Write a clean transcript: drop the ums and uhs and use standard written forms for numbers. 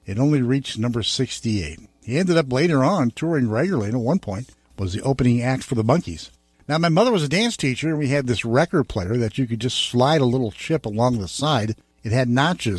It only reached number 68. He ended up later on touring regularly, and at one point was the opening act for the Monkees. Now, my mother was a dance teacher, and we had this record player that you could just slide a little chip along the side. It had notches